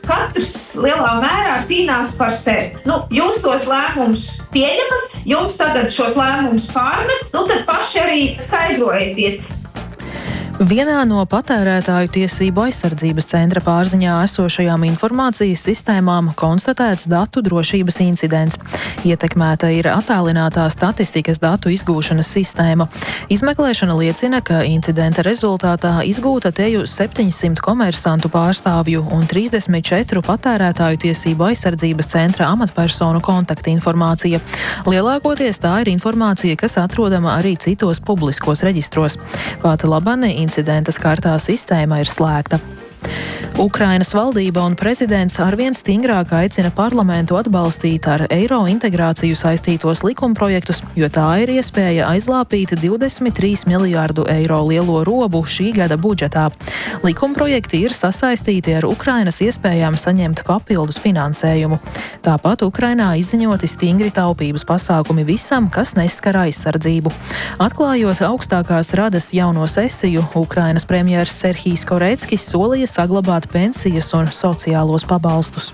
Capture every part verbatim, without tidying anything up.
katrs lielā mērā cīnās par sevi. Nu, jūs tos lēmumus pieņemat, jums tagad šos lēmumus pārmet, nu tad paši arī skaidrojieties. Vienā no patērētāju tiesību aizsardzības centra pārziņā esošajām informācijas sistēmām konstatēts datu drošības incidents. Ietekmēta ir attālinātā statistikas datu izgūšanas sistēma. Izmeklēšana liecina, ka incidenta rezultātā izgūta teju septiņsimt komersantu pārstāvju un trīsdesmit četru patērētāju tiesību aizsardzības centra amatpersonu kontaktinformācija. Lielākoties tā ir informācija, kas atrodama arī citos publiskos reģistros. Pat labani incidenta skartā sistēma ir slēgta. Ukrainas valdība un prezidents arvien stingrāk aicina parlamentu atbalstīt ar eiro integrāciju saistītos likumprojektus, jo tā ir iespēja aizlāpīt divdesmit trīs miljārdu eiro lielo robu šī gada budžetā. Likumprojekti ir sasaistīti ar Ukrainas iespējām saņemt papildus finansējumu. Tāpat Ukrainā izziņoti stingri taupības pasākumi visam, kas neskar aizsardzību. Atklājot augstākās radas jauno sesiju, Ukrainas premjers Serhijs Koreckis solīja saglabāt pensijas un sociālos pabalstus.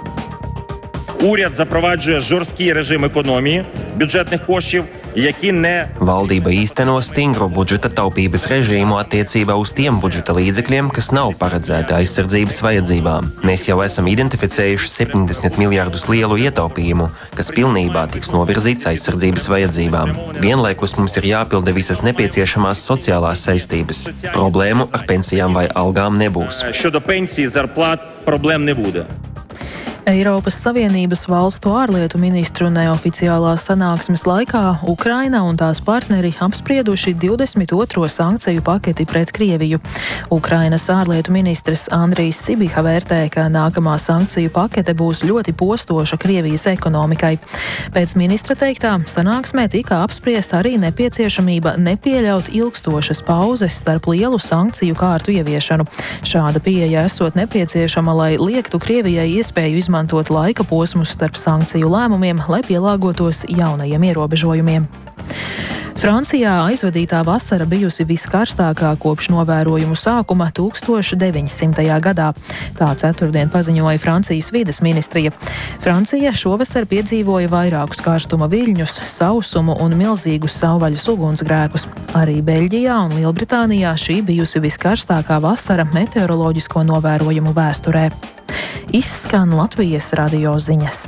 Уряд запроваджує жорсткий режим економії бюджетних коштів, які не... Valdība īsteno stingru budžeta taupības režīmu attiecībā uz tiem budžeta līdzekļiem, kas nav paredzēti aizsardzības vajadzībām. Mēs jau esam identificējuši septiņdesmit miljārdus lielu ietaupījumu, kas pilnībā tiks novirzīts aizsardzības vajadzībām. Vienlaikus mums ir jāpilda visas nepieciešamās sociālās saistības. Problēmu ar pensijām vai algām nebūs. Щодо пенсій, зарплат, проблем не буде. Eiropas Savienības valstu ārlietu ministru neoficiālās sanāksmes laikā Ukraina un tās partneri apsprieduši divdesmit otro sankciju paketi pret Krieviju. Ukrainas ārlietu ministrs Andrijs Sibiha vērtē, ka nākamā sankciju pakete būs ļoti postoša Krievijas ekonomikai. Pēc ministra teiktā, sanāksmē tika apspriesta arī nepieciešamība nepieļaut ilgstošas pauzes starp lielu sankciju kārtu ieviešanu. Šāda pieeja esot nepieciešama, lai liektu Krievijai iespēju izmantot izmantot laika posmus starp sankciju lēmumiem, lai pielāgotos jaunajiem ierobežojumiem. Francijā aizvadītā vasara bijusi viskarstākā kopš novērojumu sākuma tūkstoš deviņsimtajā gadā. Tā ceturtdien paziņoja Francijas vides ministrija. Francija šovasar piedzīvoja vairākus karstuma viļņus, sausumu un milzīgus savvaļas ugunsgrēkus. Arī Beļģijā un Lielbritānijā šī bijusi viskarstākā vasara meteoroloģisko novērojumu vēsturē. Izskan Latvijas radio ziņas.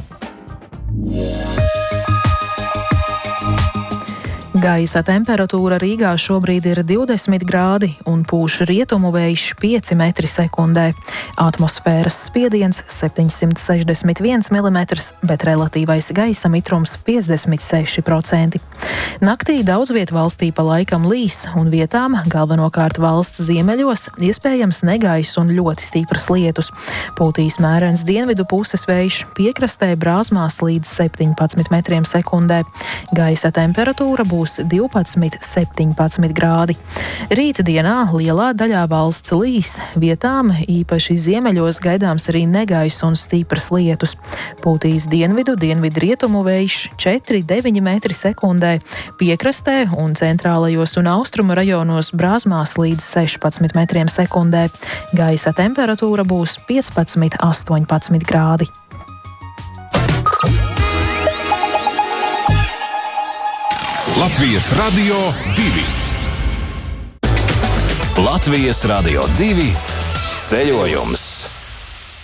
Gaisa temperatūra Rīgā šobrīd ir divdesmit grādi un pūš rietumu vējš pieci metri sekundē. Atmosfēras spiediens septiņsimt sešdesmit viens milimetrs, bet relatīvais gaisa mitrums piecdesmit seši procenti. Naktī daudz viet valstī pa laikam līs un vietām, galvenokārt valsts ziemeļos, iespējams negaiss un ļoti stipras lietus. Pūtīs mērens dienvidu puses vējš, piekrastē brāzmās līdz septiņpadsmit metriem sekundē. Gaisa temperatūra būs divpadsmit septiņpadsmit grādi. Rīta dienā lielā daļā valsts līs, vietām īpaši ziemeļos gaidāms arī negaiss un stipras lietus. Pūtīs dienvidu, dienvidu rietumu vējš četri deviņi metri sekundē, piekrastē un centrālajos un austrumu rajonos brāzmās līdz sešpadsmit metriem sekundē. Gaisa temperatūra būs piecpadsmit astoņpadsmit grādi. Latvijas Radio divi. Latvijas Radio divi ceļojums.